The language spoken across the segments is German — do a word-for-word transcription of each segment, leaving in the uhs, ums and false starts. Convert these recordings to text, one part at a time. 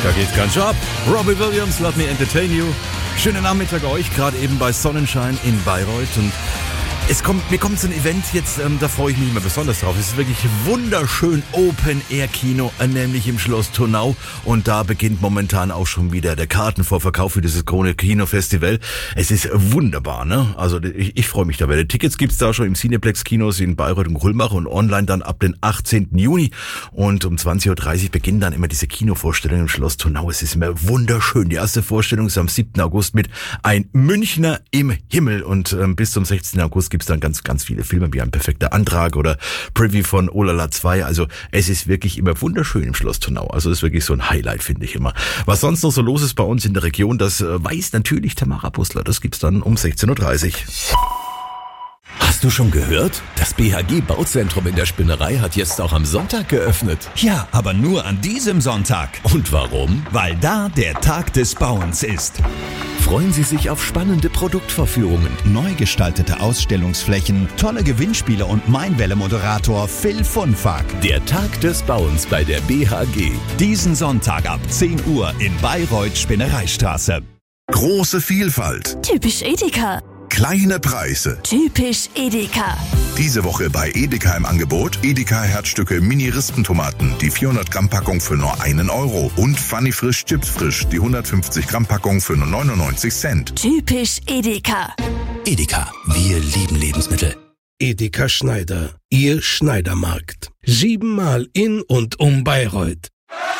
Da geht's ganz schön ab. Robbie Williams, Let Me Entertain You. Schönen Nachmittag euch, gerade eben bei Sonnenschein in Bayreuth. Und es kommt, mir kommt so ein Event jetzt, ähm, da freue ich mich immer besonders drauf. Es ist wirklich wunderschön Open-Air-Kino, äh, nämlich im Schloss Turnau. Und da beginnt momentan auch schon wieder der Kartenvorverkauf für dieses Krone-Kino-Festival. Es ist wunderbar, ne? Also ich, ich freue mich dabei. Die Tickets gibt's da schon im Cineplex-Kinos in Bayreuth und Kulmbach und online dann ab den achtzehnten Juni. Und um zwanzig Uhr dreißig beginnen dann immer diese Kinovorstellungen im Schloss Turnau. Es ist immer wunderschön. Die erste Vorstellung ist am siebten August mit Ein Münchner im Himmel. Und ähm, bis zum sechzehnten August gibt's dann ganz, ganz viele Filme wie Ein perfekter Antrag oder Privy von Olala zwei. Also es ist wirklich immer wunderschön im Schloss Turnau. Also es ist wirklich so ein Highlight, finde ich immer. Was sonst noch so los ist bei uns in der Region, das äh, weiß natürlich Tamara Bussler. Das gibt's dann um sechzehn Uhr dreißig. Hast du schon gehört? Das B H G-Bauzentrum in der Spinnerei hat jetzt auch am Sonntag geöffnet. Ja, aber nur an diesem Sonntag. Und warum? Weil da der Tag des Bauens ist. Freuen Sie sich auf spannende Produktvorführungen, neu gestaltete Ausstellungsflächen, tolle Gewinnspiele und Mainwelle-Moderator Phil Funfag. Der Tag des Bauens bei der B H G. Diesen Sonntag ab zehn Uhr in Bayreuth Spinnereistraße. Große Vielfalt. Typisch Edeka. Kleine Preise. Typisch Edeka. Diese Woche bei Edeka im Angebot Edeka Herzstücke Mini-Rispentomaten, die vierhundert Gramm Packung für nur einen Euro und Funny Frisch Chips Frisch, die hundertfünfzig Gramm Packung für nur neunundneunzig Cent. Typisch Edeka. Edeka, wir lieben Lebensmittel. Edeka Schneider, Ihr Schneidermarkt. Siebenmal in und um Bayreuth.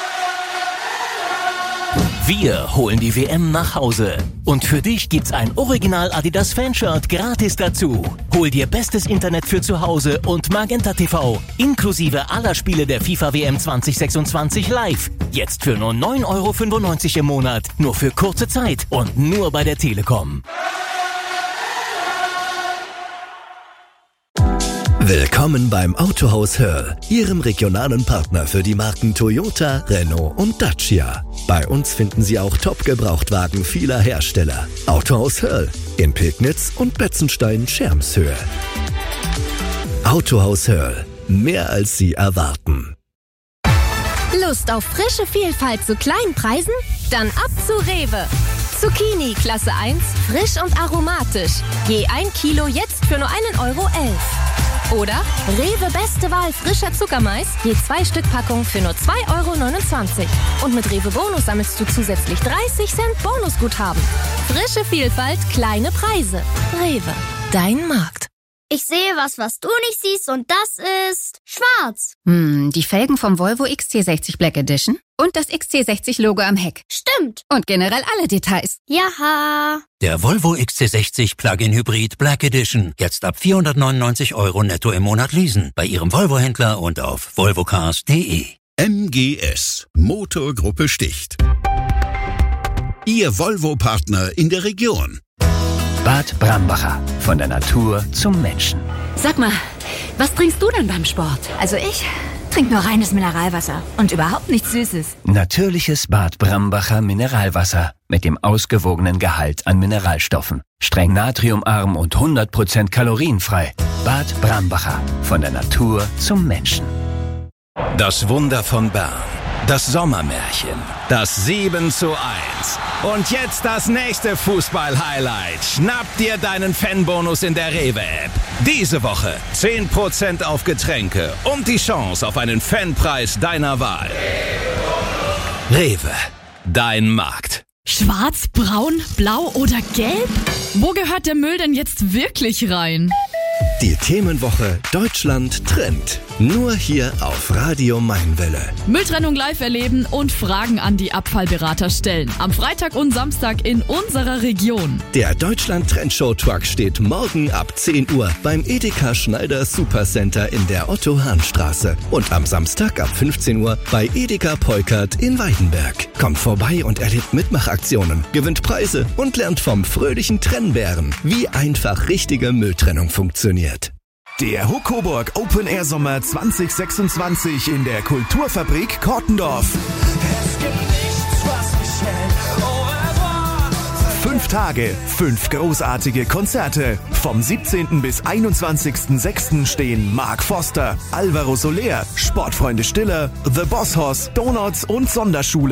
Wir holen die W M nach Hause. Und für dich gibt's ein Original Adidas Fanshirt gratis dazu. Hol dir bestes Internet für zu Hause und Magenta T V. Inklusive aller Spiele der FIFA W M zwanzig sechsundzwanzig live. Jetzt für nur neun Euro fünfundneunzig im Monat. Nur für kurze Zeit und nur bei der Telekom. Willkommen beim Autohaus Hörl, Ihrem regionalen Partner für die Marken Toyota, Renault und Dacia. Bei uns finden Sie auch Top-Gebrauchtwagen vieler Hersteller. Autohaus Hörl in Pegnitz und Betzenstein-Schermshöhe. Autohaus Hörl, mehr als Sie erwarten. Lust auf frische Vielfalt zu kleinen Preisen? Dann ab zu Rewe. Zucchini Klasse eins, frisch und aromatisch. Je ein Kilo jetzt für nur einen Euro elf. Oder Rewe Beste Wahl frischer Zuckermais, je zwei Stück Packung für nur zwei Euro neunundzwanzig. Und mit Rewe Bonus sammelst du zusätzlich dreißig Cent Bonusguthaben. Frische Vielfalt, kleine Preise. Rewe, dein Markt. Ich sehe was, was du nicht siehst, und das ist schwarz. Hm, die Felgen vom Volvo X C sechzig Black Edition und das X C sechzig Logo am Heck. Stimmt. Und generell alle Details. Jaha. Der Volvo X C sechzig Plug-in Hybrid Black Edition. Jetzt ab vierhundertneunundneunzig Euro netto im Monat leasen. Bei Ihrem Volvo-Händler und auf volvocars punkt de. M G S. Motorgruppe Sticht. Ihr Volvo-Partner in der Region. Bad Brambacher. Von der Natur zum Menschen. Sag mal, was trinkst du denn beim Sport? Also ich trinke nur reines Mineralwasser und überhaupt nichts Süßes. Natürliches Bad Brambacher Mineralwasser mit dem ausgewogenen Gehalt an Mineralstoffen. Streng natriumarm und hundert Prozent kalorienfrei. Bad Brambacher. Von der Natur zum Menschen. Das Wunder von Bern. Das Sommermärchen. Das sieben zu eins. Und jetzt das nächste Fußball-Highlight. Schnapp dir deinen Fanbonus in der Rewe-App. Diese Woche zehn Prozent auf Getränke und die Chance auf einen Fanpreis deiner Wahl. Rewe, dein Markt. Schwarz, braun, blau oder gelb? Wo gehört der Müll denn jetzt wirklich rein? Die Themenwoche Deutschland trennt. Nur hier auf Radio Mainwelle. Mülltrennung live erleben und Fragen an die Abfallberater stellen. Am Freitag und Samstag in unserer Region. Der Deutschland Trend Show Truck steht morgen ab zehn Uhr beim Edeka Schneider Supercenter in der Otto-Hahn-Straße. Und am Samstag ab fünfzehn Uhr bei Edeka Peukert in Weidenberg. Kommt vorbei und erlebt Mitmachaktionen, gewinnt Preise und lernt vom fröhlichen Trennbären, wie einfach richtige Mülltrennung funktioniert. Der Huckoburg Open Air Sommer zwanzig sechsundzwanzig in der Kulturfabrik Kortendorf. Es gibt nichts, was mich hält. Au revoir. Fünf Tage, fünf großartige Konzerte. Vom siebzehnten bis einundzwanzigsten sechsten stehen Mark Foster, Alvaro Soler, Sportfreunde Stiller, The Boss Hoss, Donuts und Sonderschule.